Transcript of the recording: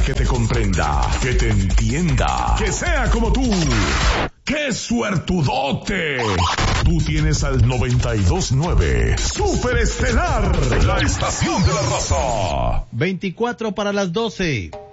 que te comprenda, que te entienda, que sea como tú. ¡Qué suertudote! Tú tienes al 92.9 Super Estelar, la estación de la raza. 24 para las 12.